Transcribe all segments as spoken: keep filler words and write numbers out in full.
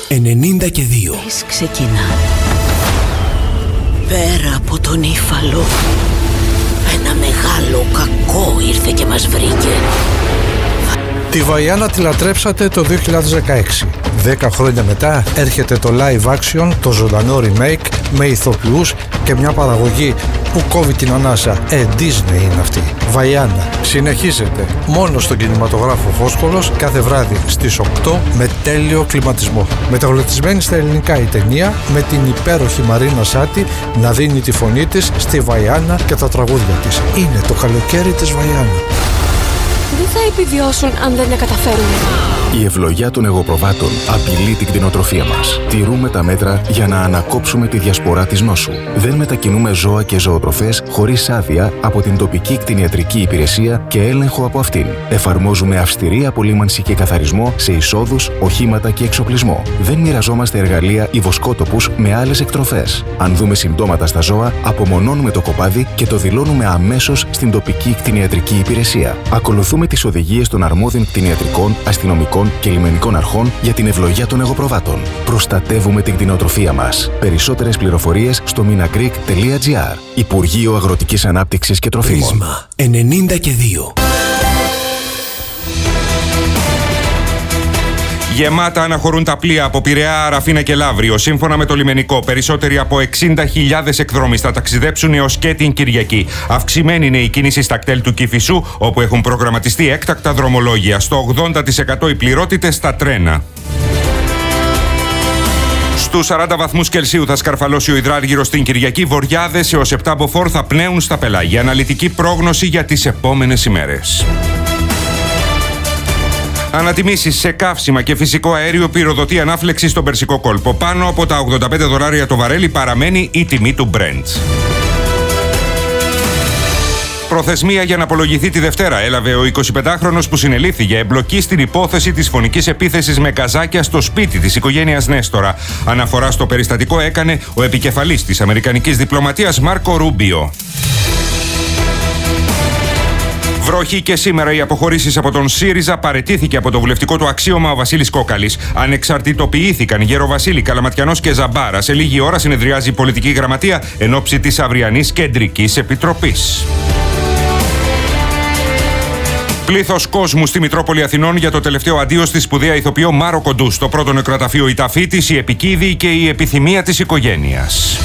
ενενήντα και δύο. Τις ξεκινά. Πέρα από τον Ήφαλο, ένα μεγάλο κακό ήρθε και μας βρήκε. Τη Βαϊάννα τη λατρέψατε το δύο χιλιάδες δεκαέξι. Δέκα χρόνια μετά έρχεται το live action, το ζωντανό remake με ηθοποιούς και μια παραγωγή που κόβει την ανάσα. Ε, Disney είναι αυτή. Βαϊάννα συνεχίζεται μόνο στον κινηματογράφο Φόσκολος κάθε βράδυ στις οκτώ με τέλειο κλιματισμό. Μεταγλωτισμένη στα ελληνικά η ταινία με την υπέροχη Μαρίνα Σάτι να δίνει τη φωνή της στη Βαϊάννα και τα τραγούδια της. Είναι το καλοκαίρι της Βαϊάννα. Δεν θα επιβιώσουν αν δεν τα καταφέρουν. Η ευλογιά των εγωπροβάτων απειλεί την κτηνοτροφία μας. Τηρούμε τα μέτρα για να ανακόψουμε τη διασπορά της νόσου. Δεν μετακινούμε ζώα και ζωοτροφές χωρίς άδεια από την τοπική κτηνιατρική υπηρεσία και έλεγχο από αυτήν. Εφαρμόζουμε αυστηρή απολύμανση και καθαρισμό σε εισόδους, οχήματα και εξοπλισμό. Δεν μοιραζόμαστε εργαλεία ή βοσκότοπους με άλλες εκτροφές. Αν δούμε συμπτώματα στα ζώα, απομονώνουμε το κοπάδι και το δηλώνουμε αμέσως στην τοπική κτηνιατρική υπηρεσία. Ακολουθούμε τις οδηγίες των αρμόδιων κτηνιατρικών, αστυνομικών και λιμενικών αρχών για την ευλογιά των εγωπροβάτων. Προστατεύουμε την κτηνοτροφία μας. Περισσότερες πληροφορίες στο minagreek τελεία gr. Υπουργείο Αγροτικής Ανάπτυξης και Τροφίμων. Πρίσμα ενενήντα και δύο. Γεμάτα αναχωρούν τα πλοία από Πειραιά, Ραφίνα και Λαύριο. Σύμφωνα με το λιμενικό, περισσότεροι από εξήντα χιλιάδες εκδρόμοι θα ταξιδέψουν έως και την Κυριακή. Αυξημένη είναι η κίνηση στα κτέλ του Κηφισού, όπου έχουν προγραμματιστεί έκτακτα δρομολόγια. Στο ογδόντα τοις εκατό οι πληρότητες στα τρένα. Στους σαράντα βαθμούς Κελσίου θα σκαρφαλώσει ο υδράργυρος στην Κυριακή. Βοριάδες έως επτά μποφόρ θα πνέουν στα πελάγια. Αναλυτική πρόγνωση για τις επόμενες ημέρες. Ανατιμήσεις σε καύσιμα και φυσικό αέριο πυροδοτεί ανάφλεξη στον Περσικό κόλπο. Πάνω από τα ογδόντα πέντε δολάρια το βαρέλι παραμένει η τιμή του Brent. Προθεσμία για να απολογηθεί τη Δευτέρα έλαβε ο εικοσιπεντάχρονος που συνελήφθη για εμπλοκή στην υπόθεση της φωνικής επίθεσης με καζάκια στο σπίτι της οικογένειας Νέστορα. Αναφορά στο περιστατικό έκανε ο επικεφαλής της αμερικανικής διπλωματίας Μάρκο Ρούμπιο. Βροχή και σήμερα οι αποχωρήσεις από τον ΣΥΡΙΖΑ. Παραιτήθηκε από το βουλευτικό του αξίωμα ο Βασίλης Κόκαλης. Ανεξαρτητοποιήθηκαν Γεροβασίλη, Καλαματιανός και Ζαμπάρα. Σε λίγη ώρα συνεδριάζει η πολιτική γραμματεία εν ώψη της αυριανής κεντρικής επιτροπής. Πλήθος κόσμου στη Μητρόπολη Αθηνών για το τελευταίο αντίο στη σπουδαία ηθοποιό Μάρο Κοντού. Στο πρώτο νεκροταφείο η ταφή της, η επικίδη και η επιθυμία της οικογένειας.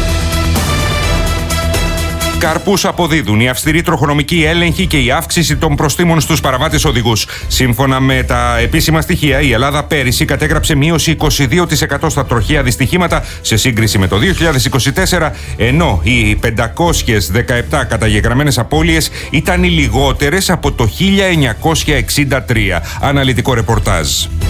Καρπούς αποδίδουν η αυστηρή τροχονομική έλεγχη και η αύξηση των προστίμων στους παραβάτες οδηγούς. Σύμφωνα με τα επίσημα στοιχεία, η Ελλάδα πέρυσι κατέγραψε μείωση είκοσι δύο τοις εκατό στα τροχαία δυστυχήματα σε σύγκριση με το δύο χιλιάδες είκοσι τέσσερα, ενώ οι πεντακόσιες δεκαεπτά καταγεγραμμένες απώλειες ήταν οι λιγότερες από το χίλια εννιακόσια εξήντα τρία. Αναλυτικό ρεπορτάζ.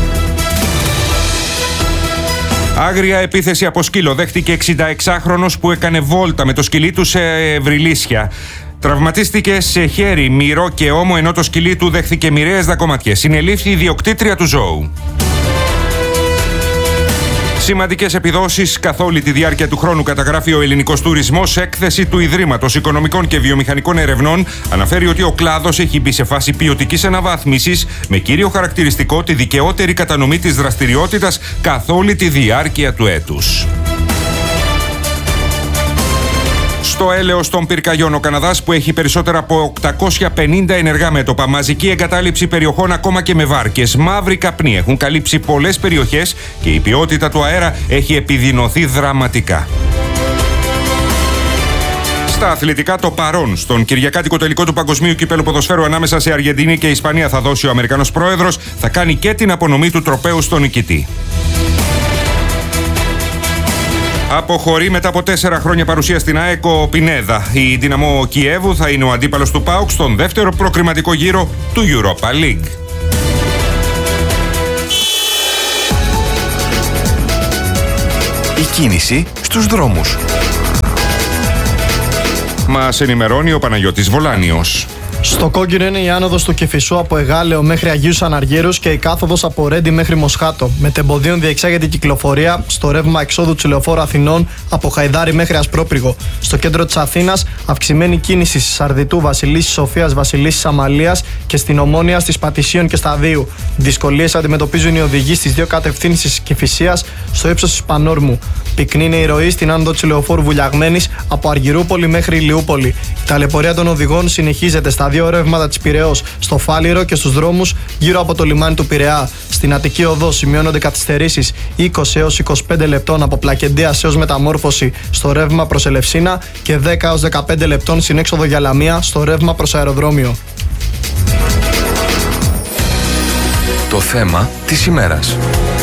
Άγρια επίθεση από σκύλο δέχτηκε εξηνταεξάχρονος που έκανε βόλτα με το σκυλί του σε Ευρυλίσια. Τραυματίστηκε σε χέρι, μυρό και ώμο, ενώ το σκυλί του δέχθηκε μοιραίες δακωματιές. Συνελήφθη η ιδιοκτήτρια του ζώου. Σημαντικές επιδόσεις καθ' όλη τη διάρκεια του χρόνου καταγράφει ο ελληνικός τουρισμός. Έκθεση του Ιδρύματος Οικονομικών και Βιομηχανικών Ερευνών αναφέρει ότι ο κλάδος έχει μπει σε φάση ποιοτικής αναβάθμισης, με κύριο χαρακτηριστικό τη δικαιότερη κατανομή της δραστηριότητας καθ' όλη τη διάρκεια του έτους. Στο έλεος των πυρκαγιών, ο Καναδάς που έχει περισσότερα από οκτακόσια πενήντα ενεργά μέτωπα, μαζική εγκατάλειψη περιοχών ακόμα και με βάρκες, μαύροι καπνοί έχουν καλύψει πολλές περιοχές και η ποιότητα του αέρα έχει επιδεινωθεί δραματικά. Στα αθλητικά, το παρόν στον κυριακάτικο τελικό του Παγκοσμίου Κυπέλλου Ποδοσφαίρου ανάμεσα σε Αργεντινή και Ισπανία θα δώσει ο Αμερικανός πρόεδρος, θα κάνει και την απονομή του τροπαίου στον νικητή. Αποχωρεί μετά από τέσσερα χρόνια παρουσία στην ΑΕΚ ο Πινέδα. Η Δύναμο Κιέβου θα είναι ο αντίπαλος του ΠΑΟΚ στον δεύτερο προκριματικό γύρο του Europa League. Η κίνηση στους δρόμους. Μας ενημερώνει ο Παναγιώτης Βολάνιος. Στο κόκκινο είναι η άνοδος του Κηφισού από Εγάλεο μέχρι Αγίους Αναργύρους και η κάθοδος από Ρέντι μέχρι Μοσχάτο. Με τεμποδίων διεξάγεται η κυκλοφορία στο ρεύμα εξόδου του Λεωφόρου Αθηνών από Χαϊδάρη μέχρι Ασπρόπυργο. Στο κέντρο της Αθήνας, αυξημένη κίνηση στη Σαρδιτού, Βασιλίσσης Σοφίας, Βασιλίσσης Αμαλίας και στην Ομόνια, στις Πατησίων και Σταδίου. Δυσκολίες αντιμετωπίζουν οι οδηγοί στις δύο κατευθύνσεις Κηφισίας στο ύψος της Πανόρμου. Πυκνή είναι η ροή στην άνοδο του Λεωφόρου Βουλιαγμένης από Αργυρούπολη μέχρι Ηλιούπολη. Η ταλαιπωρία των οδηγών συνεχίζεται στα δύο ρεύματα της Πειραιώς, στο Φάληρο και στους δρόμους γύρω από το λιμάνι του Πειραιά. Στην Αττική Οδό σημειώνονται καθυστερήσεις είκοσι έως είκοσι πέντε λεπτών από Πλακεντίας έως Μεταμόρφωση στο ρεύμα προς Ελευσίνα και δέκα έως δεκαπέντε λεπτών στην έξοδο για Λαμία στο ρεύμα προς αεροδρόμιο. Το θέμα της ημέρας.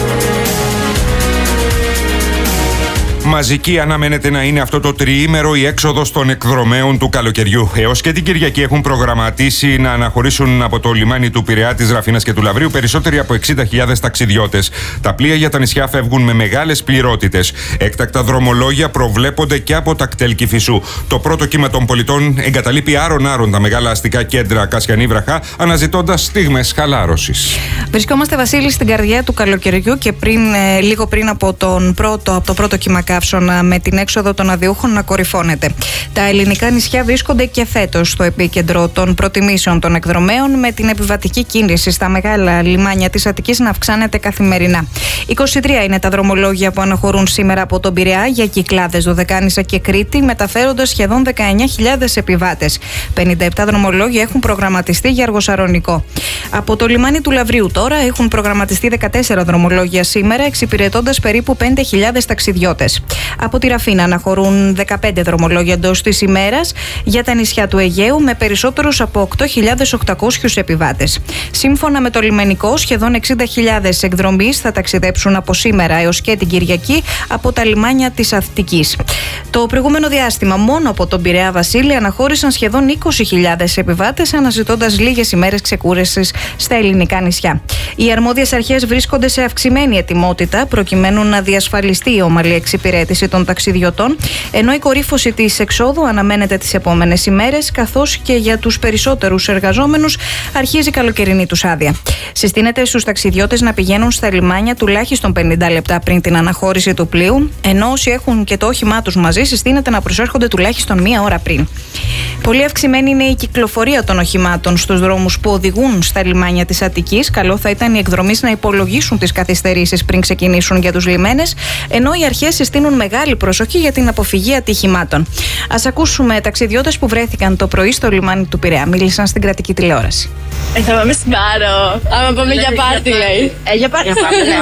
Μαζική αναμένεται να είναι αυτό το τριήμερο η έξοδος των εκδρομέων του καλοκαιριού. Έως και την Κυριακή έχουν προγραμματίσει να αναχωρήσουν από το λιμάνι του Πειραιά, της Ραφίνας και του Λαβρίου περισσότεροι από εξήντα χιλιάδες ταξιδιώτες. Τα πλοία για τα νησιά φεύγουν με μεγάλες πληρότητες. Έκτακτα δρομολόγια προβλέπονται και από τα κτέλ Κηφισού. Το πρώτο κύμα των πολιτών εγκαταλείπει άρον-άρον τα μεγάλα αστικά κέντρα Κασιανή Βραχά, αναζητώντας στιγμές χαλάρωσης. Βρισκόμαστε, Βασίλη, στην καρδιά του καλοκαιριού και πριν, λίγο πριν από, τον πρώτο, από το πρώτο κύμα καύσωνα, με την έξοδο των αδειούχων να κορυφώνεται. Τα ελληνικά νησιά βρίσκονται και φέτος στο επίκεντρο των προτιμήσεων των εκδρομέων, με την επιβατική κίνηση στα μεγάλα λιμάνια της Αττικής να αυξάνεται καθημερινά. είκοσι τρία είναι τα δρομολόγια που αναχωρούν σήμερα από τον Πειραιά για Κυκλάδες, Δωδεκάνησα και Κρήτη, μεταφέροντας σχεδόν δεκαεννιά χιλιάδες επιβάτες. πενήντα επτά δρομολόγια έχουν προγραμματιστεί για Αργοσαρονικό. Από το λιμάνι του Λαβρίου τώρα έχουν προγραμματιστεί δεκατέσσερα δρομολόγια σήμερα, εξυπηρετώντας περίπου πέντε χιλιάδες ταξιδιώτες. Από τη Ραφίνα αναχωρούν δεκαπέντε δρομολόγια εντός της ημέρας για τα νησιά του Αιγαίου, με περισσότερους από οκτώ χιλιάδες οκτακόσιους επιβάτες. Σύμφωνα με το λιμενικό, σχεδόν εξήντα χιλιάδες εκδρομείς θα ταξιδέψουν από σήμερα έως και την Κυριακή από τα λιμάνια της Αττικής. Το προηγούμενο διάστημα, μόνο από τον Πειραιά, Βασίλη, αναχώρησαν σχεδόν είκοσι χιλιάδες επιβάτες, αναζητώντας λίγες ημέρες ξεκούρασης στα ελληνικά νησιά. Οι αρμόδιες αρχές βρίσκονται σε αυξημένη ετοιμότητα προκειμένου να διασφαλιστεί η ομαλή εξυπηρέτηση των ταξιδιωτών, ενώ η κορύφωση της εξόδου αναμένεται τις επόμενες ημέρες, καθώς και για τους περισσότερους εργαζόμενους αρχίζει η καλοκαιρινή τους άδεια. Συστήνεται στους ταξιδιώτες να πηγαίνουν στα λιμάνια τουλάχιστον πενήντα λεπτά πριν την αναχώρηση του πλοίου, ενώ όσοι έχουν και το όχημά τους μαζί συστήνεται να προσέρχονται τουλάχιστον μία ώρα πριν. Πολύ αυξημένη είναι η κυκλοφορία των οχημάτων στους δρόμους που οδηγούν στα λιμάνια της Αττικής. Καλό θα ήταν οι εκδρομείς να υπολογίσουν τις καθυστερήσεις πριν ξεκινήσουν για τους λιμένες, ενώ οι αρχές συστήνουν μεγάλη προσοχή για την αποφυγή ατυχημάτων. Ας ακούσουμε ταξιδιώτες που βρέθηκαν το πρωί στο λιμάνι του Πειραιά. Μίλησαν στην κρατική τηλεόραση. Ε, θα πάμε στην Πάρο. Άμα πάμε για πάρτι, λέει. Ε, για πάρτι.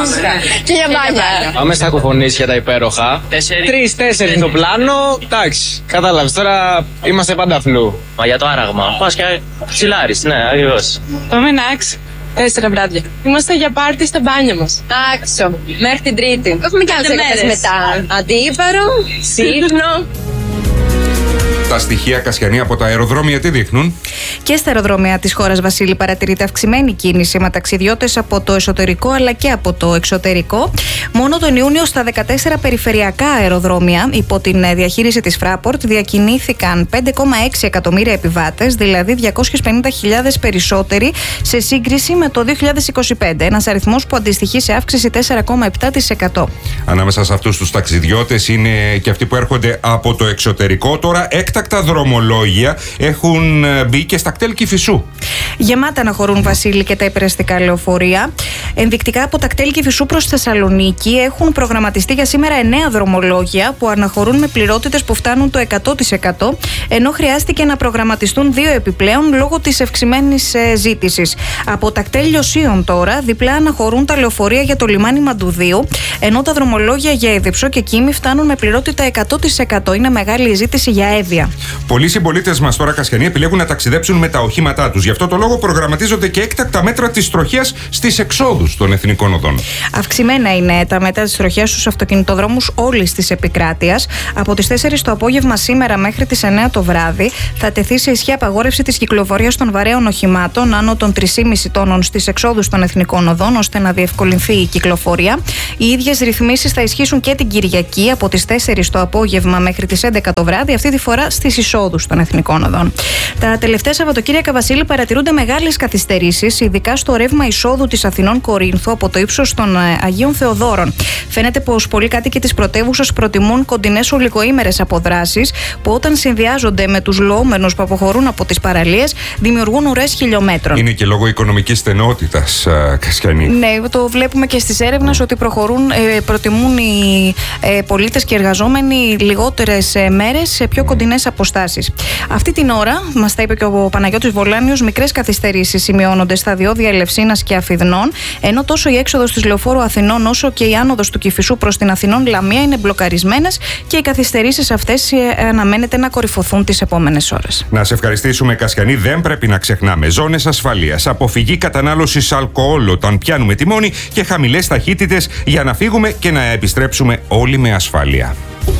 Και για μπάνια. Πάμε στα κουφονίσια τα υπέροχα. Τρεις, τέσσερις στο πλάνο. Εντάξει, κατάλαβες. Τώρα είμαστε πάντα φλού. Μα για το άραγμα. Πας και ψιλάρεις, ναι, ακριβώς. Πάμε Νάξ. Τέσσερα βράδια. Είμαστε για πάρτι στα μπάνια μας. Άξο. Μέχρι την Τρίτη. Έχουμε και άλλες μέρες μετά. Αντίπαρο, Σύφνο. Τα στοιχεία, Κασιανή, από τα αεροδρόμια τι δείχνουν? Και στα αεροδρόμια της χώρας, Βασίλη, παρατηρείται αυξημένη κίνηση με ταξιδιώτες από το εσωτερικό αλλά και από το εξωτερικό. Μόνο τον Ιούνιο στα δεκατέσσερα περιφερειακά αεροδρόμια υπό την διαχείριση της Fraport διακινήθηκαν πέντε κόμμα έξι εκατομμύρια επιβάτες, δηλαδή διακόσιες πενήντα χιλιάδες περισσότεροι σε σύγκριση με το δύο χιλιάδες είκοσι πέντε. Ένας αριθμός που αντιστοιχεί σε αύξηση τέσσερα κόμμα επτά τοις εκατό. Ανάμεσα σε αυτούς τους ταξιδιώτες είναι και αυτοί που έρχονται από το εξωτερικό. Τώρα έκτακτα δρομολόγια έχουν μπει και στα κτέλ Κηφισού. Γεμάτα αναχωρούν, Βασίλη, και τα υπεραστικά λεωφορεία. Ενδεικτικά από τα κτέλ Κηφισού προς Θεσσαλονίκη έχουν προγραμματιστεί για σήμερα εννέα δρομολόγια που αναχωρούν με πληρότητες που φτάνουν το εκατό τοις εκατό, ενώ χρειάστηκε να προγραμματιστούν δύο επιπλέον λόγω της αυξημένης ζήτησης. Από τα κτέλ Λιωσίων τώρα διπλά αναχωρούν τα λεωφορεία για το λιμάνι Μαντουδίου, ενώ τα δρομολόγια για Ιδεψό και Κίμη φτάνουν με πληρότητα εκατό τοις εκατό. Είναι μεγάλη η ζήτηση για Εύβοια. Πολλοί συμπολίτες μας τώρα, Κασιανή, επιλέγουν να ταξιδέψουν με τα οχήματά τους. Γι' αυτό το λόγο προγραμματίζονται και έκτακτα μέτρα της τροχιάς στις εξόδους των εθνικών οδών. Αυξημένα είναι τα μέτρα της τροχιάς στους αυτοκινητοδρόμους όλης της επικράτειας. Από τις τέσσερις το απόγευμα σήμερα μέχρι τις εννέα το βράδυ θα τεθεί σε ισχύ απαγόρευση της κυκλοφορίας των βαρέων οχημάτων άνω των τρία κόμμα πέντε τόνων στις εξόδους των εθνικών οδών, ώστε να διευκολυνθεί η κυκλοφορία. Οι ίδιες ρυθμίσεις θα ισχύσουν και την Κυριακή από τις τέσσερις το απόγευμα μέχρι τις έντεκα το βράδυ, αυτή τη φορά στις εισόδους των εθνικών οδών. Τα τελευταία Σαββατοκύριακα, Βασίλη, παρατηρούνται μεγάλες καθυστερήσεις, ειδικά στο ρεύμα εισόδου της Αθηνών Κορίνθου από το ύψος των Αγίων Θεοδόρων. Φαίνεται πως πολλοί κάτοικοι της πρωτεύουσας προτιμούν κοντινές ολιγοήμερες αποδράσεις που, όταν συνδυάζονται με τους λοόμενους που αποχωρούν από τις παραλίες, δημιουργούν ουρές χιλιόμετρων. Είναι και λόγω οικονομικής στενότητας, Κασιανή. Ναι, το βλέπουμε και στις έρευνες ότι προχωρούν, ε, προτιμούν οι ε, πολίτες και οι εργαζόμενοι λιγότερες ε, μέρες σε πιο κοντινές αποστάσεις. Αυτή την ώρα, μας τα είπε και ο Παναγιώτης Βολάνιος, μικρές καθυστερήσεις σημειώνονται στα διόδια Ελευσίνας και Αφιδνών, ενώ τόσο η έξοδος της Λεωφόρου Αθηνών όσο και η άνοδος του Κηφισού προς την Αθηνών Λαμία είναι μπλοκαρισμένες και οι καθυστερήσεις αυτές ε, αναμένεται να κορυφωθούν τις επόμενες ώρες. Να σε ευχαριστήσουμε, Κασιανή. Δεν πρέπει να ξεχνάμε ζώνες ασφαλείας, αποφυγή κατανάλωσης αλκοόλ όταν πιάνουμε τιμόνι και χαμηλές ταχύτητες για να φύγουμε και να επιστρέψουμε όλοι με ασφάλεια.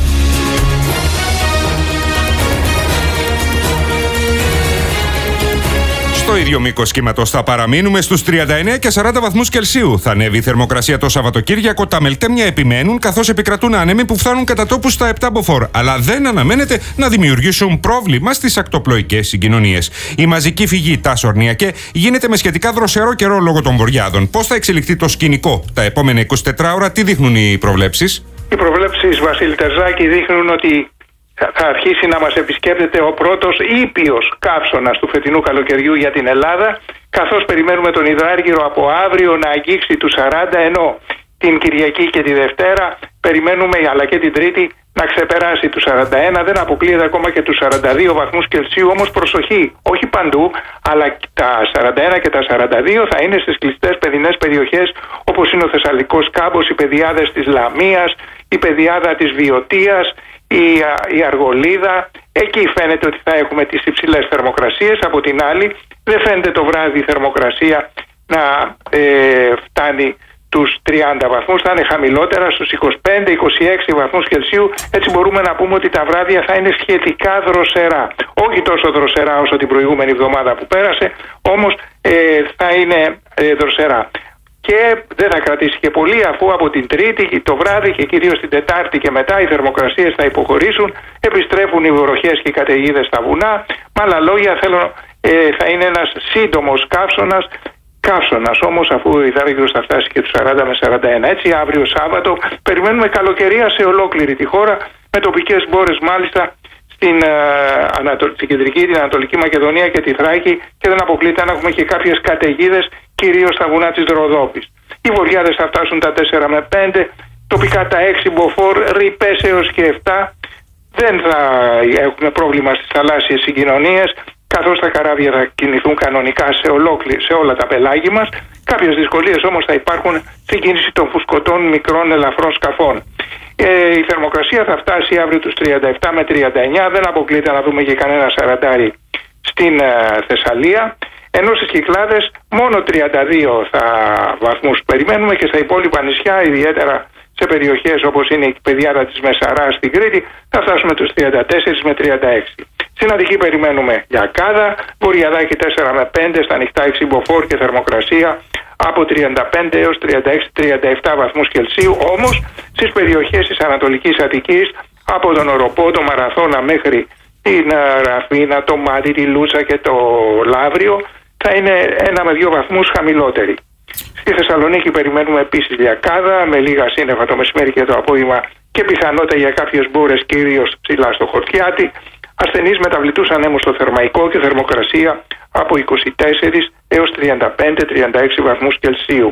Στο ίδιο μήκος κύματος θα παραμείνουμε στους τριάντα εννέα και σαράντα βαθμούς Κελσίου. Θα ανέβει η θερμοκρασία το Σαββατοκύριακο. Τα μελτέμια επιμένουν, καθώς επικρατούν άνεμοι που φτάνουν κατά τόπους στα επτά μποφόρ. Αλλά δεν αναμένεται να δημιουργήσουν πρόβλημα στις ακτοπλοϊκές συγκοινωνίες. Η μαζική φυγή Τάσο Ορνιακέ γίνεται με σχετικά δροσερό καιρό λόγω των βοριάδων. Πώς θα εξελιχθεί το σκηνικό τα επόμενα είκοσι τέσσερις ώρα, τι δείχνουν οι προβλέψεις? Οι προβλέψεις, Βασίλη Τερζάκη, δείχνουν ότι θα αρχίσει να μας επισκέπτεται ο πρώτος ήπιος καύσωνας του φετινού καλοκαιριού για την Ελλάδα, καθώς περιμένουμε τον υδράργυρο από αύριο να αγγίξει τους σαράντα, ενώ την Κυριακή και τη Δευτέρα περιμένουμε, αλλά και την Τρίτη, να ξεπεράσει τους σαράντα ένα. Δεν αποκλείεται ακόμα και τους σαράντα δύο βαθμούς Κελσίου, όμως προσοχή, όχι παντού, αλλά τα σαράντα ένα και τα σαράντα δύο θα είναι στις κλειστές παιδινές περιοχές, όπως είναι ο Θεσσαλικός Κάμπος, οι πεδιάδες της Λαμίας, η πεδιάδα της Βιωτίας, Η, η Αργολίδα. Εκεί φαίνεται ότι θα έχουμε τις υψηλές θερμοκρασίες. Από την άλλη, δεν φαίνεται το βράδυ η θερμοκρασία να ε, φτάνει τους τριάντα βαθμούς, θα είναι χαμηλότερα στους είκοσι πέντε με είκοσι έξι βαθμούς Κελσίου. Έτσι μπορούμε να πούμε ότι τα βράδια θα είναι σχετικά δροσερά. Όχι τόσο δροσερά όσο την προηγούμενη εβδομάδα που πέρασε, όμως ε, θα είναι ε, δροσερά. Και δεν θα κρατήσει και πολύ, αφού από την Τρίτη το βράδυ και κυρίως την Τετάρτη και μετά οι θερμοκρασίες θα υποχωρήσουν, επιστρέφουν οι βροχές και οι καταιγίδες στα βουνά. Με άλλα λόγια, θέλω, ε, θα είναι ένας σύντομος καύσωνας, καύσωνας όμως, αφού η υδράργυρος θα φτάσει και τους σαράντα με σαράντα ένα. Έτσι, αύριο Σάββατο περιμένουμε καλοκαιρία σε ολόκληρη τη χώρα, με τοπικές μπόρες μάλιστα στην, ε, Ανατολ... στην κεντρική, την Ανατολική Μακεδονία και τη Θράκη, και δεν αποκλείται να έχουμε και κάποιες καταιγίδες, κυρίως στα βουνά της Ροδόπης. Οι βοριάδες θα φτάσουν τα τέσσερα με πέντε, τοπικά τα έξι μποφόρ, ρηπές έως και επτά. Δεν θα έχουμε πρόβλημα στις θαλάσσιες συγκοινωνίες, καθώς τα καράβια θα κινηθούν κανονικά σε, ολόκλη, σε όλα τα πελάγη μας. Κάποιες δυσκολίες όμως θα υπάρχουν στην κίνηση των φουσκωτών μικρών ελαφρών σκαφών. Ε, η θερμοκρασία θα φτάσει αύριο τους τριάντα επτά με τριάντα εννέα, δεν αποκλείται να δούμε και κανένα σαραντάρι στην ε, Θεσσαλία. Ενώ στις Κυκλάδες μόνο τριάντα δύο θα βαθμούς περιμένουμε, και στα υπόλοιπα νησιά, ιδιαίτερα σε περιοχές όπως είναι η πεδιάδα της Μεσαράς στην Κρήτη, θα φτάσουμε τους τριάντα τέσσερα με τριάντα έξι. Στην Αττική περιμένουμε Λιακάδα, Βορειαδάκι τέσσερα με πέντε, στα ανοιχτά έξι μποφόρ και θερμοκρασία από τριάντα πέντε έως τριάντα έξι με τριάντα επτά βαθμούς Κελσίου. Όμως στις περιοχές της Ανατολικής Αττικής, από τον Οροπό, το Μαραθώνα μέχρι την Ραφίνα, το Μάτι, τη Λούτσα και το Λαύριο, θα είναι ένα με δύο βαθμούς χαμηλότεροι. Στη Θεσσαλονίκη περιμένουμε επίσης Λιακάδα, με λίγα σύννεφα το μεσημέρι και το απόγευμα και πιθανότητα για κάποιες μπόρες, κυρίως ψηλά στο Χορτιάτι. Ασθενείς μεταβλητούς ανέμους στο Θερμαϊκό και θερμοκρασία από είκοσι τέσσερα έως τριάντα πέντε με τριάντα έξι βαθμούς Κελσίου.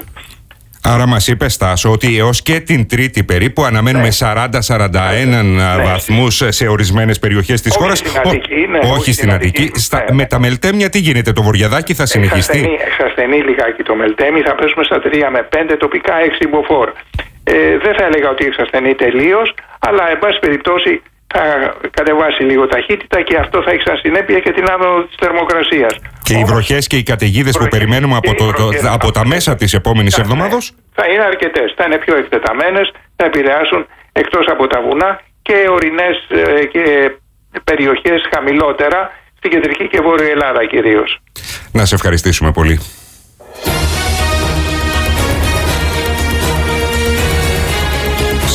Άρα μας είπε, Στάσο, ότι έως και την Τρίτη περίπου αναμένουμε ναι. σαράντα με σαράντα ένα ναι. βαθμούς σε ορισμένες περιοχές της όχι χώρας. Στην Αττική, ναι, όχι, όχι στην Αττική. Αττική. Στα, ναι. Με τα μελτέμια τι γίνεται, το Βορειαδάκι θα συνεχιστεί? Εξασθενεί, εξασθενεί λιγάκι το μελτέμι, θα πέσουμε στα τρία με πέντε, τοπικά έξι μποφόρ. Ε, δεν θα έλεγα ότι εξασθενεί τελείως, αλλά εν πάση περιπτώσει θα κατεβάσει λίγο ταχύτητα και αυτό θα έχει σαν συνέπεια και την άνοδο της θερμοκρασίας. Και όμως, οι βροχές και οι καταιγίδες που περιμένουμε από, το, το, από τα μέσα της επόμενης θα, εβδομάδος θα είναι αρκετές, θα είναι πιο εκτεταμένες, θα επηρεάσουν εκτός από τα βουνά και ορεινές ε, και περιοχές χαμηλότερα στην κεντρική και βόρεια Ελλάδα κυρίως. Να σε ευχαριστήσουμε πολύ.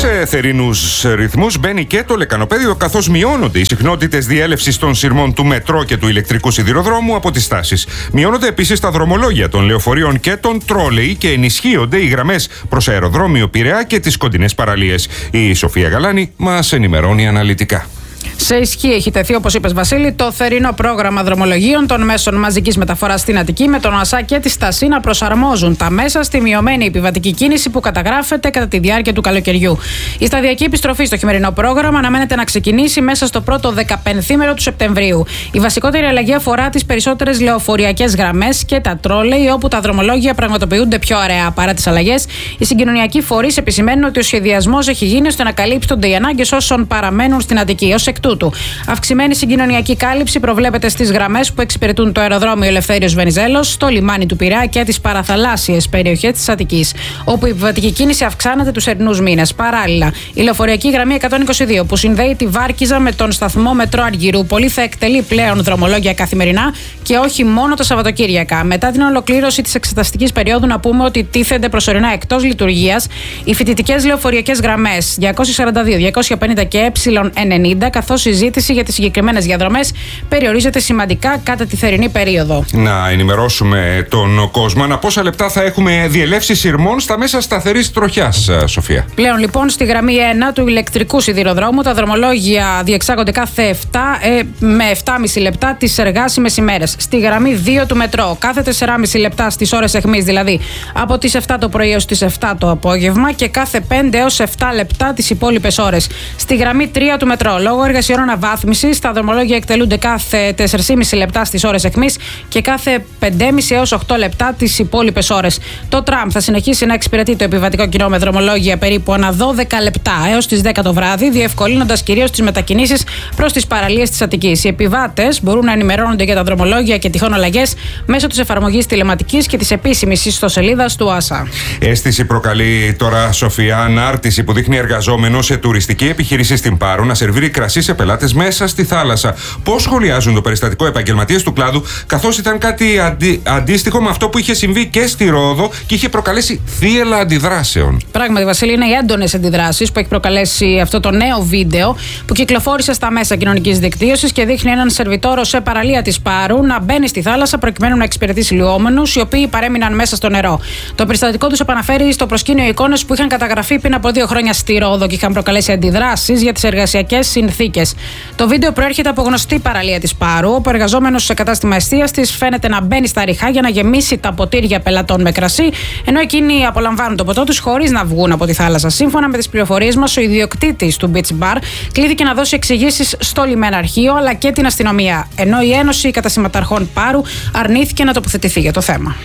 Σε θερινούς ρυθμούς μπαίνει και το λεκανοπέδιο, καθώς μειώνονται οι συχνότητες διέλευσης των σειρμών του μετρό και του ηλεκτρικού σιδηροδρόμου από τις στάσεις. Μειώνονται επίσης τα δρομολόγια των λεωφορείων και των τρόλεϊ και ενισχύονται οι γραμμές προς αεροδρόμιο Πειραιά και τις κοντινές παραλίες. Η Σοφία Γαλάνη μας ενημερώνει αναλυτικά. Σε ισχύ έχει τεθεί, όπως είπες Βασίλη, το θερινό πρόγραμμα δρομολογίων των μέσων μαζικής μεταφοράς στην Αττική, με τον ΟΑΣΑ και τη Στασή να προσαρμόζουν τα μέσα στη μειωμένη επιβατική κίνηση που καταγράφεται κατά τη διάρκεια του καλοκαιριού. Η σταδιακή επιστροφή στο χειμερινό πρόγραμμα αναμένεται να ξεκινήσει μέσα στο πρώτο δεκαπενθήμερο του Σεπτεμβρίου. Η βασικότερη αλλαγή αφορά τις περισσότερες λεωφοριακές γραμμές και τα τρόλεϊ, όπου τα δρομολόγια πραγματοποιούνται πιο αραιά. Παρά τις αλλαγές, οι συγκοινωνιακοί φορείς επισημαίνουν ότι ο σχεδιασμός έχει γίνει ώστε να καλύπτονται οι ανάγκες όσων παραμένουν στην Αττική. Ως εκ τούτου, αυξημένη συγκοινωνιακή κάλυψη προβλέπεται στις γραμμές που εξυπηρετούν το αεροδρόμιο Ελευθέριος Βενιζέλος, το λιμάνι του Πειραιά και τις παραθαλάσσιες περιοχές της Αττικής, όπου η επιβατική κίνηση αυξάνεται τους ερνούς μήνες. Παράλληλα, η λεωφοριακή γραμμή εκατόν είκοσι δύο, που συνδέει τη Βάρκιζα με τον σταθμό μετρό Αργυρούπολη, θα εκτελεί πλέον δρομολόγια καθημερινά και όχι μόνο τα Σαββατοκύριακα. Μετά την ολοκλήρωση της εξεταστικής περίοδου, να πούμε ότι τίθενται προσωρινά εκτός λειτουργίας οι φοιτητικές λεωφοριακές γραμμές διακόσια σαράντα δύο, διακόσια πενήντα και ε ενενήντα, καθώς η ζήτηση για τις συγκεκριμένες διαδρομές περιορίζεται σημαντικά κατά τη θερινή περίοδο. Να ενημερώσουμε τον κόσμο ανά πόσα λεπτά θα έχουμε διελεύσεις σειρμών στα μέσα σταθερής τροχιάς, Σοφία. Πλέον λοιπόν στη γραμμή ένα του ηλεκτρικού σιδηροδρόμου τα δρομολόγια διεξάγονται κάθε επτά ε, με επτά και μισό λεπτά τις εργάσιμες ημέρες. Στη γραμμή δύο του μετρό κάθε τέσσερα και μισό λεπτά στις ώρες αιχμής, δηλαδή από τις επτά το πρωί έως τις επτά το απόγευμα, και κάθε πέντε έως επτά λεπτά τις υπόλοιπες ώρες. Στη γραμμή τρία του μετρό, λόγω εργασιών αναβάθμισης, τα δρομολόγια εκτελούνται κάθε τέσσερα και μισό λεπτά στις ώρες αιχμής και κάθε πέντε και μισό έως οκτώ λεπτά τις υπόλοιπες ώρες. Το τραμ θα συνεχίσει να εξυπηρετεί το επιβατικό κοινό με δρομολόγια περίπου ανά δώδεκα λεπτά έως τις δέκα το βράδυ, διευκολύνοντας κυρίως τις μετακινήσεις προς τις παραλίες της Αττικής. Οι επιβάτες μπορούν να ενημερώνονται για τα δρομολόγια και τυχόν αλλαγές μέσω της εφαρμογής τηλεματικής και της επίσημης ιστοσελίδας του ΟΑΣΑ. Αίσθηση προκαλεί τώρα, Σοφία, ανάρτηση που δείχνει εργαζόμενο σε τουριστική επιχείρηση στην Πάρο να σερβίρει κρασί σε πελάτες μέσα στη θάλασσα. Πώς σχολιάζουν το περιστατικό επαγγελματίες του κλάδου, καθώς ήταν κάτι αντί, αντίστοιχο με αυτό που είχε συμβεί και στη Ρόδο και είχε προκαλέσει θύελλα αντιδράσεων. Πράγματι, Βασίλη, είναι οι έντονες αντιδράσεις που έχει προκαλέσει αυτό το νέο βίντεο που κυκλοφόρησε στα μέσα κοινωνικής δικτύωσης και δείχνει έναν σερβιτόρο σε παραλία της Πάρου να μπαίνει στη θάλασσα προκειμένου να εξυπηρετήσει λιώμενους οι οποίοι παρέμειναν μέσα στο νερό. Το περιστατικό τους επαναφέρει στο προσκήνιο εικόνες που είχαν καταγραφεί πριν από δύο χρόνια στη Ρόδο και είχαν προκαλέσει αντιδράσεις για τις εργασιακές συνθήκες. Το βίντεο προέρχεται από γνωστή παραλία της Πάρου, όπου ο εργαζόμενος σε κατάστημα εστίας της φαίνεται να μπαίνει στα ριχά για να γεμίσει τα ποτήρια πελατών με κρασί, ενώ εκείνοι απολαμβάνουν το ποτό τους χωρίς να βγουν από τη θάλασσα. Σύμφωνα με τις πληροφορίες μας, ο ιδιοκτήτης του Beach Bar κλήθηκε να δώσει εξηγήσεις στο λιμεναρχείο αλλά και την αστυνομία, ενώ η Ένωση Καταστηματαρχών Πάρου αρνήθηκε να τοποθετηθεί για το θέμα.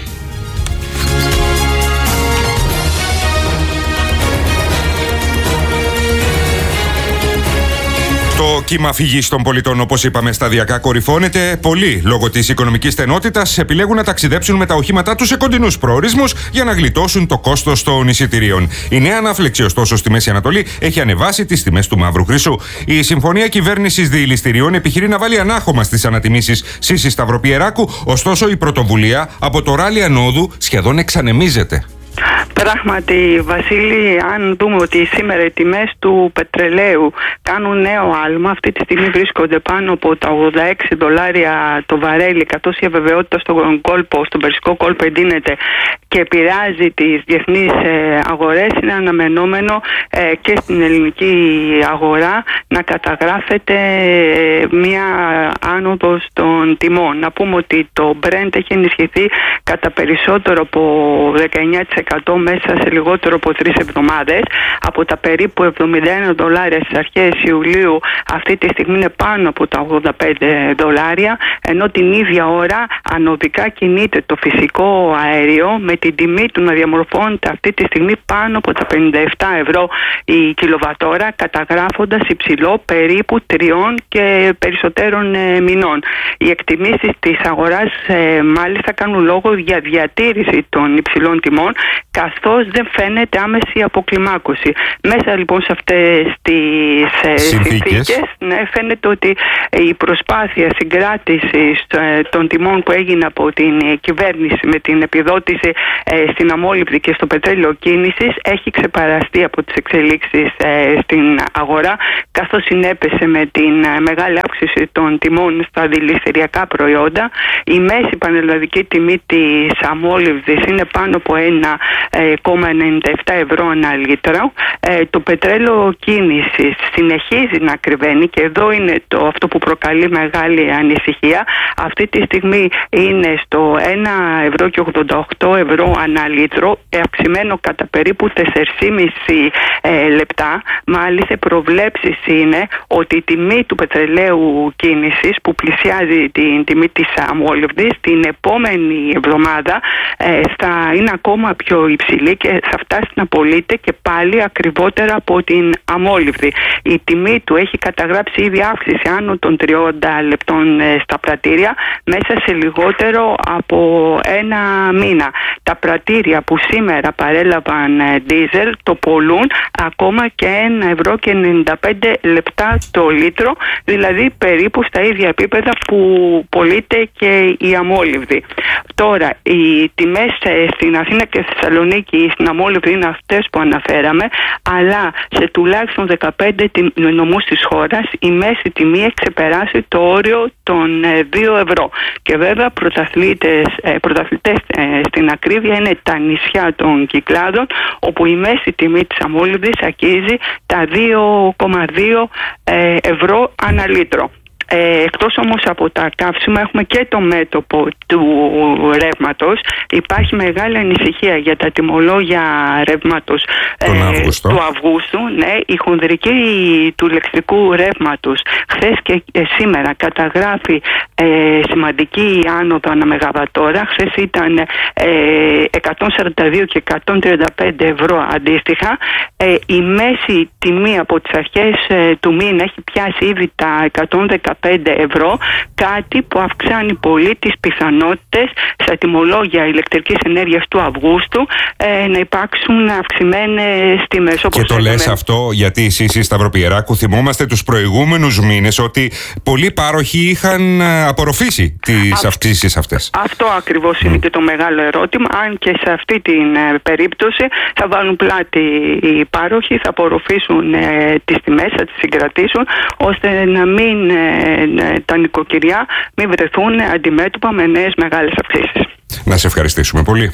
Το κύμα φυγής των πολιτών, όπως είπαμε, σταδιακά κορυφώνεται. Πολλοί, λόγω της οικονομικής στενότητας, επιλέγουν να ταξιδέψουν με τα οχήματά τους σε κοντινούς προορισμούς για να γλιτώσουν το κόστος των εισιτηρίων. Η νέα ανάφλεξη, ωστόσο, στη Μέση Ανατολή έχει ανεβάσει τις τιμές του μαύρου χρυσού. Η Συμφωνία Κυβέρνησης Διηληστηρίων επιχειρεί να βάλει ανάχωμα στις ανατιμήσεις Σύσης Σταυροπιεράκου, ωστόσο η πρωτοβουλία από το ράλι ανόδου σχεδόν εξανεμίζεται. Πράγματι, Βασίλη, αν δούμε ότι σήμερα οι τιμές του πετρελαίου κάνουν νέο άλμα, αυτή τη στιγμή βρίσκονται πάνω από τα ογδόντα έξι δολάρια το βαρέλι, καθώς η αβεβαιότητα στον κόλπο, στον περσικό κόλπο εντείνεται και επηρεάζει τις διεθνείς αγορές, είναι αναμενόμενο και στην ελληνική αγορά να καταγράφεται μία άνοδος των τιμών. Να πούμε ότι το Brent έχει ενισχυθεί κατά περισσότερο από δεκαεννιά τοις εκατό μέσα σε λιγότερο από τρεις εβδομάδες. Από τα περίπου εβδομήντα ένα δολάρια στις αρχές Ιουλίου, αυτή τη στιγμή είναι πάνω από τα ογδόντα πέντε δολάρια, ενώ την ίδια ώρα ανωδικά κινείται το φυσικό αέριο με την τιμή του να διαμορφώνεται αυτή τη στιγμή πάνω από τα πενήντα επτά ευρώ η κιλοβατόρα, καταγράφοντας υψηλό περίπου τριών και περισσότερων ε, μηνών. Οι εκτιμήσεις της αγοράς ε, μάλιστα κάνουν λόγο για διατήρηση των υψηλών τιμών καθώς δεν φαίνεται άμεση αποκλιμάκωση. Μέσα λοιπόν σε αυτές τις συνθήκες, ναι, φαίνεται ότι η προσπάθεια συγκράτησης των τιμών που έγινε από την κυβέρνηση με την επιδότηση στην αμόλυβδη και στο πετρέλαιο κίνησης έχει ξεπαραστεί από τις εξελίξεις στην αγορά, καθώς συνέπεσε με την μεγάλη αύξηση των τιμών στα δηληστηριακά προϊόντα. Η μέση πανελλαδική τιμή της αμόλυβδης είναι πάνω από ένα κόμμα ενενήντα επτά ευρώ ανά λίτρο. Το πετρέλαιο κίνησης συνεχίζει να ακριβένει και εδώ είναι το, αυτό που προκαλεί μεγάλη ανησυχία. Αυτή τη στιγμή είναι στο ένα ευρώ και ογδόντα οκτώ ευρώ ανά λίτρο, αυξημένο κατά περίπου τέσσερα κόμμα πέντε λεπτά. Μάλιστα, προβλέψεις είναι ότι η τιμή του πετρελαίου κίνησης που πλησιάζει την τιμή της αμόλυβδης την επόμενη εβδομάδα ε, θα είναι ακόμα πιο υψηλή και θα φτάσει να πωλείται και πάλι ακριβότερα από την αμόλυβδη. Η τιμή του έχει καταγράψει ήδη αύξηση άνω των τριάντα λεπτών ε, στα πρατήρια μέσα σε λιγότερο από ένα μήνα. Τα πρατήρια που σήμερα παρέλαβαν ε, ντίζελ το πολλούν ακόμα και ένα ευρώ και ενενήντα πέντε λεπτά το λίτρο, δηλαδή περίπου στα ίδια επίπεδα που πωλείται και η αμόλυβδη. Τώρα, οι τιμές στην Αθήνα και στη Θεσσαλονίκη στην αμόλυβδη είναι αυτές που αναφέραμε, αλλά σε τουλάχιστον δεκαπέντε νομούς της χώρας η μέση τιμή έχει ξεπεράσει το όριο των δύο ευρώ. Και βέβαια πρωταθλητές, πρωταθλητές στην ακρίβεια είναι τα νησιά των Κυκλάδων, όπου η μέση τιμή της αμόλυβδης αγγίζει τα δύο κόμμα δύο ευρώ ανά λίτρο. Ε, εκτός όμως από τα καύσιμα έχουμε και το μέτωπο του ρεύματος. Υπάρχει μεγάλη ανησυχία για τα τιμολόγια ρεύματος ε, του Αυγούστου. Ναι, η χονδρική του ηλεκτρικού ρεύματος χθες και ε, σήμερα καταγράφει ε, σημαντική άνοδο ανά μεγαβατόρα. Χθες ήταν ε, εκατόν σαράντα δύο και εκατόν τριάντα πέντε ευρώ αντίστοιχα. Ε, η μέση τιμή από τις αρχές ε, του μήνα έχει πιάσει ήδη τα εκατόν δεκαπέντε ευρώ, κάτι που αυξάνει πολύ τις πιθανότητες στα τιμολόγια ηλεκτρικής ενέργειας του Αυγούστου ε, να υπάρξουν αυξημένες τιμές. Και το λες αυτό γιατί εσείς Σταυροπιεράκου θυμόμαστε τους προηγούμενους μήνες ότι πολλοί πάροχοι είχαν απορροφήσει τις αυξήσεις αυτές. Αυτό ακριβώς mm. είναι και το μεγάλο ερώτημα, αν και σε αυτή την ε, περίπτωση θα βάλουν πλάτη οι πάροχοι, θα απορροφήσουν ε, τις τιμές, θα τις συγκρατήσουν, ώστε να μην ε, τα νοικοκυριά μην βρεθούν αντιμέτωπα με νέες μεγάλες αυξήσεις. Να σε ευχαριστήσουμε πολύ.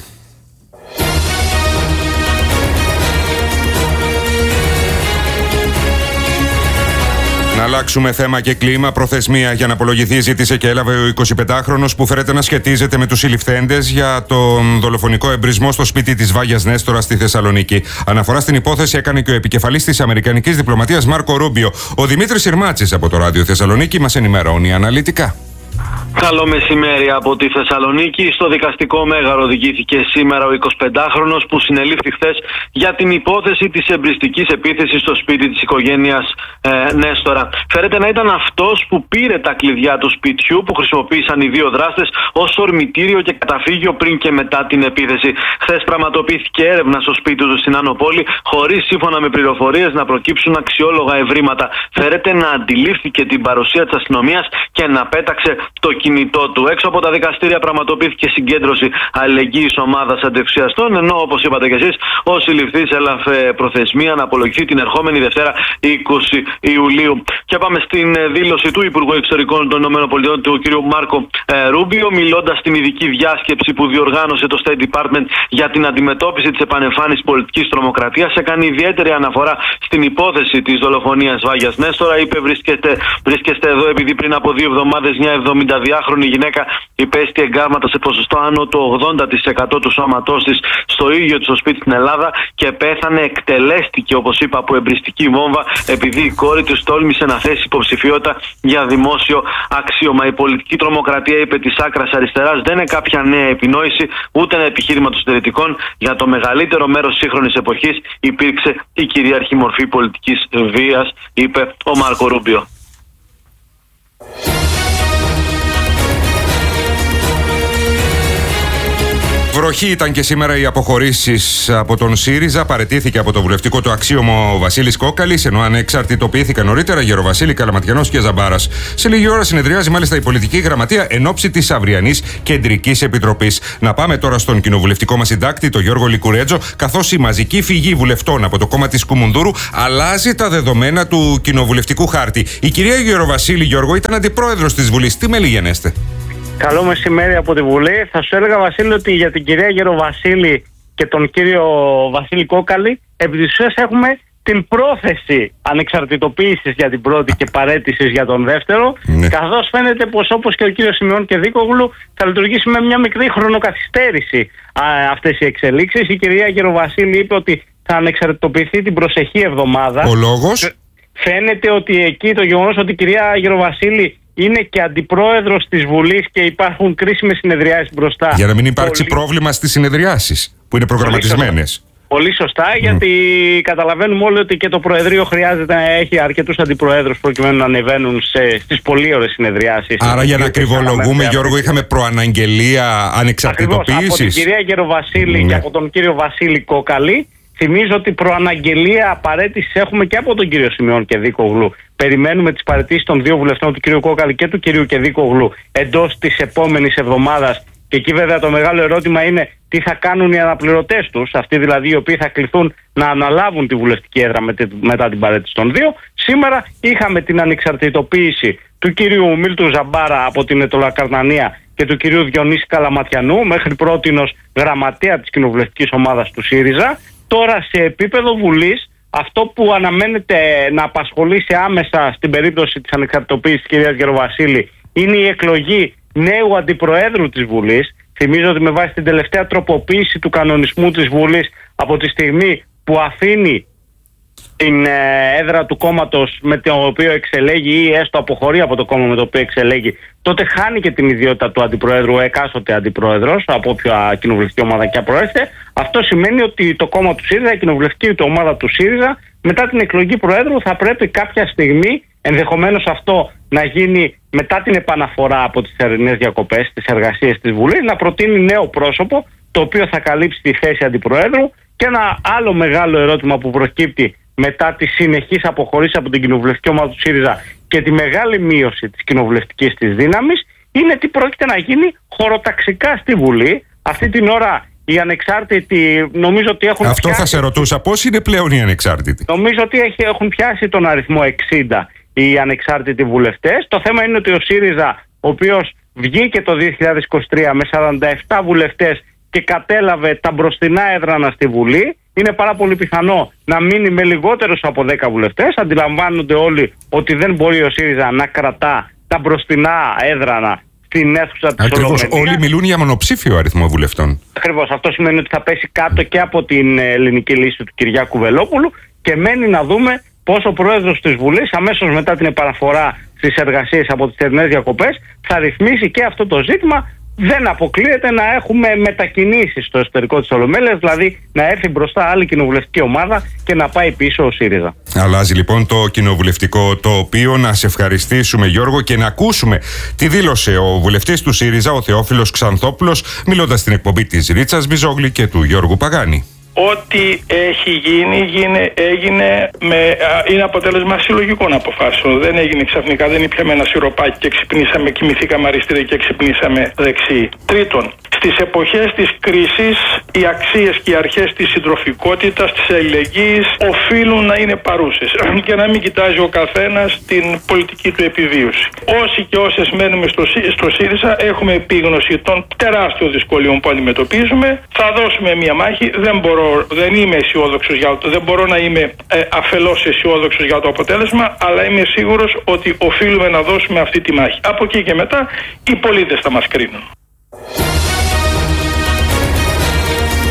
Να αλλάξουμε θέμα και κλίμα. Προθεσμία για να απολογηθεί ζήτησε και έλαβε ο εικοσιπεντάχρονος που φέρεται να σχετίζεται με τους συλληφθέντες για τον δολοφονικό εμπρισμό στο σπίτι της Βάγιας Νέστορα στη Θεσσαλονίκη. Αναφορά στην υπόθεση έκανε και ο επικεφαλής της Αμερικανικής Διπλωματίας Μάρκο Ρούμπιο. Ο Δημήτρης Συρμάτσης από το Ράδιο Θεσσαλονίκη μας ενημερώνει αναλυτικά. Καλό μεσημέρι από τη Θεσσαλονίκη. Στο δικαστικό μέγαρο οδηγήθηκε σήμερα ο εικοσιπεντάχρονος που συνελήφθη χθες για την υπόθεση της εμπριστικής επίθεσης στο σπίτι της οικογένειας ε, Νέστορα. Φέρεται να ήταν αυτός που πήρε τα κλειδιά του σπιτιού που χρησιμοποίησαν οι δύο δράστες ως ορμητήριο και καταφύγιο πριν και μετά την επίθεση. Χθες πραγματοποιήθηκε έρευνα στο σπίτι του στην Άνω Πόλη, χωρίς σύμφωνα με πληροφορίες να προκύψουν αξιόλογα ευρήματα. Φέρεται να αντιλήφθηκε την παρουσία της αστυνομίας και να πέταξε το κινητό του. Έξω από τα δικαστήρια πραγματοποιήθηκε συγκέντρωση αλληλεγγύης ομάδας αντεξιαστών, ενώ όπως είπατε και εσείς, ο συλληφθής έλαβε προθεσμία να απολογηθεί την ερχόμενη Δευτέρα είκοσι Ιουλίου. Και πάμε στην δήλωση του Υπουργού Εξωτερικών των ΗΠΑ, του κ. Μάρκο ε, Ρούμπιο, μιλώντας στην ειδική διάσκεψη που διοργάνωσε το State Department για την αντιμετώπιση της επανεμφάνισης πολιτικής τρομοκρατίας. Έκανε ιδιαίτερη αναφορά στην υπόθεση της δολοφονίας Βάγιας Νέστορα. Είπε: βρίσκεστε, βρίσκεστε εδώ επειδή πριν από δύο εβδομάδες μια εβδομηνταδυάχρονη γυναίκα υπέστη εγκάρματα σε ποσοστό άνω του ογδόντα τοις εκατό του σώματός της στο ίδιο της σπίτι στην Ελλάδα και πέθανε, εκτελέστηκε όπως είπα από εμπριστική βόμβα επειδή η κόρη του τόλμησε να θέσει υποψηφιότητα για δημόσιο αξίωμα. Η πολιτική τρομοκρατία, είπε, της άκρας αριστεράς δεν είναι κάποια νέα επινόηση ούτε ένα επιχείρημα των συντηρητικών. Για το μεγαλύτερο μέρος σύγχρονης εποχής υπήρξε η κυρίαρχη μορφή πολιτικής βίας, είπε ο Μάρκο Ρούμπιο. Βροχή ήταν και σήμερα οι αποχωρήσεις από τον ΣΥΡΙΖΑ. Παραιτήθηκε από το βουλευτικό του αξίωμο ο Βασίλης Κόκαλης, ενώ ανεξαρτητοποιήθηκαν νωρίτερα Γεροβασίλη, Καλαματιανός και Ζαμπάρας. Σε λίγη ώρα συνεδριάζει μάλιστα η πολιτική γραμματεία εν ώψη της αυριανής κεντρικής επιτροπής. Να πάμε τώρα στον κοινοβουλευτικό μας συντάκτη, τον Γιώργο Λικουρέτζο, καθώς η μαζική φυγή βουλευτών από το κόμμα της Κουμουνδούρου αλλάζει τα δεδομένα του κοινοβουλευτικού χάρτη. Η κυρία Γεροβασίλη, Γιώργο, ήταν αντιπρόεδρος της Βουλής. Τι μελιγενέστε? Καλό μεσημέρι από τη Βουλή. Θα σου έλεγα, Βασίλη, ότι για την κυρία Γεροβασίλη και τον κύριο Βασίλη Κόκαλη, επί της ουσίας έχουμε την πρόθεση ανεξαρτητοποίησης για την πρώτη και παραίτησης για τον δεύτερο. Ναι. Καθώς φαίνεται πως, όπως και ο κύριος Σιμεών και Δίκογλου, θα λειτουργήσει με μια μικρή χρονοκαθυστέρηση α, αυτές οι εξελίξεις. Η κυρία Γεροβασίλη είπε ότι θα ανεξαρτητοποιηθεί την προσεχή εβδομάδα. Ο λόγος? Φαίνεται ότι εκεί το γεγονός ότι η κυρία Γεροβασίλη είναι και αντιπρόεδρος της Βουλής και υπάρχουν κρίσιμες συνεδριάσεις μπροστά. Για να μην υπάρξει Πολύ... πρόβλημα στις συνεδριάσεις που είναι προγραμματισμένες. Πολύ σωστά, mm. γιατί καταλαβαίνουμε όλοι ότι και το Προεδρείο χρειάζεται να έχει αρκετούς αντιπροέδρους προκειμένου να ανεβαίνουν σε, στις πολύ ώρες συνεδριάσεις. Άρα, για να ακριβολογούμε, Γιώργο, είχαμε προαναγγελία ανεξαρτητοποίησης. Από την κυρία Γεροβασίλη mm. και από τον κύριο Βασίλη Κόκαλη. Θυμίζω ότι προαναγγελία παραίτησης έχουμε και από τον κύριο Σιμεών και Δίκογλου. Περιμένουμε τις παραιτήσεις των δύο βουλευτών, του κύριου Κόκαλη και του κυρίου και Δίκογλου, εντός της επόμενης εβδομάδας. Και εκεί βέβαια το μεγάλο ερώτημα είναι τι θα κάνουν οι αναπληρωτές τους, αυτοί δηλαδή οι οποίοι θα κληθούν να αναλάβουν τη βουλευτική έδρα μετά την παραίτηση των δύο. Σήμερα είχαμε την ανεξαρτητοποίηση του κυρίου Μίλτου Ζαμπάρα από την Ετωλακαρνανία και του κυρίου Διονύση Καλαματιανού, μέχρι πρότινος γραμματέα της κοινοβουλευτικής ομάδας του ΣΥΡΙΖΑ. Τώρα σε επίπεδο Βουλής, αυτό που αναμένεται να απασχολήσει άμεσα στην περίπτωση της ανεξαρτητοποίησης της κυρίας Γεροβασίλη είναι η εκλογή νέου αντιπροέδρου της Βουλής. Θυμίζω ότι με βάση την τελευταία τροποποίηση του κανονισμού της Βουλής, από τη στιγμή που αφήνει την ε, έδρα του κόμματος με το οποίο εξελέγει ή έστω αποχωρεί από το κόμμα με το οποίο εξελέγει, τότε χάνει και την ιδιότητα του αντιπροέδρου, ο εκάστοτε αντιπρόεδρος, από όποια κοινοβουλευτική ομάδα και προέρχεται. Αυτό σημαίνει ότι το κόμμα του ΣΥΡΙΖΑ, η κοινοβουλευτική του ομάδα του ΣΥΡΙΖΑ, μετά την εκλογή προέδρου θα πρέπει κάποια στιγμή, ενδεχομένως αυτό να γίνει μετά την επαναφορά από τις θερινές διακοπές, τις εργασίες της Βουλής, να προτείνει νέο πρόσωπο, το οποίο θα καλύψει τη θέση αντιπροέδρου. Και ένα άλλο μεγάλο ερώτημα που προκύπτει μετά τη συνεχής αποχωρήση από την κοινοβουλευτική ομάδα του ΣΥΡΙΖΑ και τη μεγάλη μείωση της κοινοβουλευτικής της δύναμης είναι τι πρόκειται να γίνει χωροταξικά στη Βουλή. Αυτή την ώρα οι ανεξάρτητοι νομίζω ότι έχουν Αυτό πιάσει... θα σε ρωτούσα, πώς είναι πλέον οι ανεξάρτητοι? Νομίζω ότι έχουν πιάσει τον αριθμό εξήντα οι ανεξάρτητοι βουλευτές. Το θέμα είναι ότι ο ΣΥΡΙΖΑ, ο οποίος βγήκε το δύο χιλιάδες είκοσι τρία με σαράντα επτά βουλευτές και κατέλαβε τα μπροστινά έδρανα στη Βουλή, είναι πάρα πολύ πιθανό να μείνει με λιγότερους από δέκα βουλευτές. Αντιλαμβάνονται όλοι ότι δεν μπορεί ο ΣΥΡΙΖΑ να κρατά τα μπροστινά έδρανα στην αίθουσα της Ολομέλειας. Ακριβώς, όλοι μιλούν για μονοψήφιο αριθμό βουλευτών. Ακριβώς, αυτό σημαίνει ότι θα πέσει κάτω και από την ελληνική λύση του Κυριάκου Βελόπουλου και μένει να δούμε πώς ο πρόεδρος της Βουλής, αμέσως μετά την επαναφορά στις εργασίες από τις θερινές διακοπές, θα ρυθμίσει και αυτό το ζήτημα. Δεν αποκλείεται να έχουμε μετακινήσεις στο εσωτερικό της Ολομέλειας, δηλαδή να έρθει μπροστά άλλη κοινοβουλευτική ομάδα και να πάει πίσω ο ΣΥΡΙΖΑ. Αλλάζει λοιπόν το κοινοβουλευτικό τοπίο. Να σε ευχαριστήσουμε, Γιώργο, και να ακούσουμε τι δήλωσε ο βουλευτής του ΣΥΡΙΖΑ, ο Θεόφιλος Ξανθόπουλος, μιλώντας στην εκπομπή της Ρίτσας Μπιζόγλη και του Γιώργου Παγάνη. Ό,τι έχει γίνει, γίνει έγινε με, α, είναι αποτέλεσμα συλλογικών αποφάσεων. Δεν έγινε ξαφνικά, δεν ήπιαμε ένα σιροπάκι και ξυπνήσαμε, κοιμηθήκαμε αριστεροί και ξυπνήσαμε δεξιοί. Τρίτον, στις εποχές της κρίσης, οι αξίες και οι αρχές της συντροφικότητας, της αλληλεγγύης οφείλουν να είναι παρούσες και να μην κοιτάζει ο καθένας την πολιτική του επιβίωση. Όσοι και όσες μένουμε στο, στο ΣΥΡΙΖΑ έχουμε επίγνωση των τεράστιων δυσκολιών που αντιμετωπίζουμε. Θα δώσουμε μια μάχη, δεν μπορώ δεν είμαι αισιόδοξος για το, δεν μπορώ να είμαι ε, αφελώς αισιόδοξος για το αποτέλεσμα, αλλά είμαι σίγουρος ότι οφείλουμε να δώσουμε αυτή τη μάχη. Από εκεί και μετά οι πολίτες θα μας κρίνουν.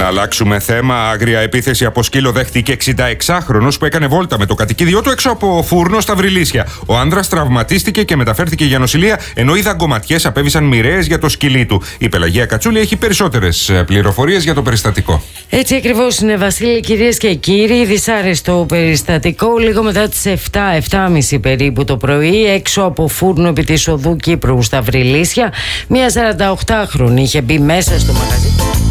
Να αλλάξουμε θέμα. Άγρια επίθεση από σκύλο δέχτηκε εξηνταεξάχρονος που έκανε βόλτα με το κατοικίδιό του έξω από φούρνο στα Βρυλίσια. Ο άνδρας τραυματίστηκε και μεταφέρθηκε για νοσηλεία, ενώ οι δαγκωματιές απέβησαν μοιραίες για το σκυλί του. Η Πελαγία Κατσούλη έχει περισσότερες πληροφορίες για το περιστατικό. Έτσι ακριβώς είναι, Βασίλη, κυρίες και κύριοι. Δυσάρεστο περιστατικό λίγο μετά τις επτά, επτά και μισή περίπου το πρωί, έξω από φούρνο επί της οδού Κύπρου στα Βρυλίσια. Μια σαρανταοκτάχρονη είχε μπει μέσα στο μαγαζί.